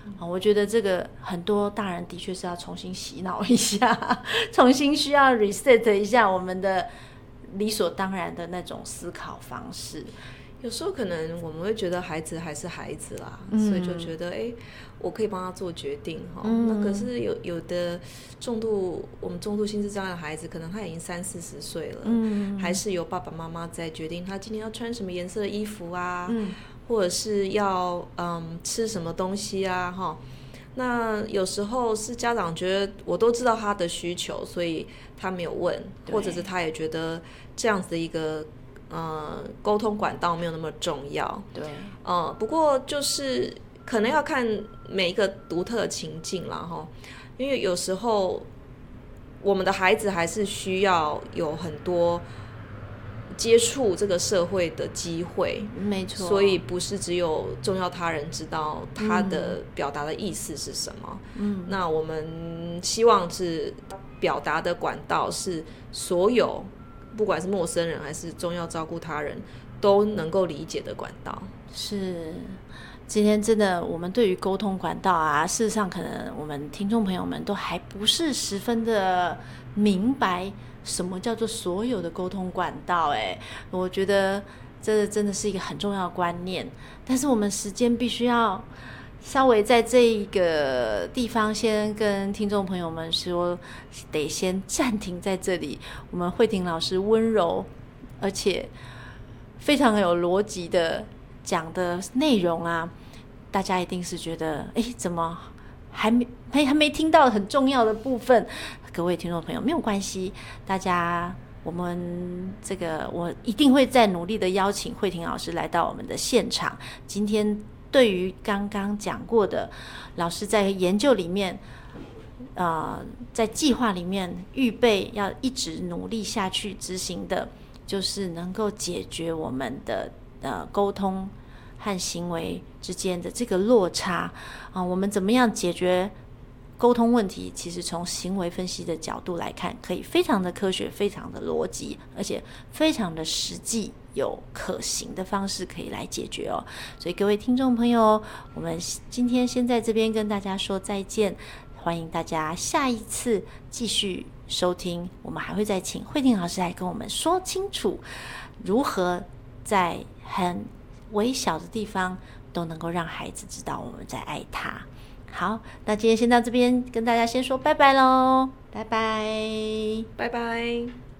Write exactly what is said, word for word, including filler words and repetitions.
哦、我觉得这个很多大人的确是要重新洗脑一下，重新需要 reset 一下我们的理所当然的那种思考方式。 有时候可能我们会觉得孩子还是孩子啦， 嗯、 所以就觉得哎，我可以帮他做决定哈、 嗯。 那可是有有的重度我们重度心智障碍的孩子，可能他已经三四十岁了， 嗯， 还是由爸爸妈妈在决定他今天要穿什么颜色的衣服啊， 嗯、 或者是要嗯吃什么东西啊哈。那有时候是家长觉得我都知道他的需求，所以他没有问，或者是他也觉得这样子的一个呃，沟通管道没有那么重要， 对， 呃，不过就是可能要看每一个独特的情境啦齁，因为有时候我们的孩子还是需要有很多接触这个社会的机会， 没错， 所以不是只有重要他人知道他的表达的意思是什么。嗯，那我们希望是表达的管道是所有。不管是陌生人还是重要照顾他人都能够理解的管道。 是，今天真的我们对于沟通管道啊，事实上可能我们听众朋友们都还不是十分的明白什么叫做所有的沟通管道。哎，我觉得这真的是一个很重要的观念，但是我们时间必须要稍微在这一个地方先跟听众朋友们说，得先暂停在这里。我们慧婷老师温柔而且非常有逻辑的讲的内容啊，大家一定是觉得哎，怎么还没还没听到很重要的部分？各位听众朋友没有关系，大家我们这个我一定会再努力的邀请慧婷老师来到我们的现场。今天对于刚刚讲过的，老师在研究里面，呃，在计划里面预备要一直努力下去执行的，就是能够解决我们的呃沟通和行为之间的这个落差啊、呃。我们怎么样解决沟通问题？其实从行为分析的角度来看，可以非常的科学，非常的逻辑，而且非常的实际。有可行的方式可以来解决哦，所以各位听众朋友，我们今天先在这边跟大家说再见，欢迎大家下一次继续收听，我们还会再请慧婷老师来跟我们说清楚，如何在很微小的地方都能够让孩子知道我们在爱他。好，那今天先到这边跟大家先说拜拜咯，拜拜， 拜拜。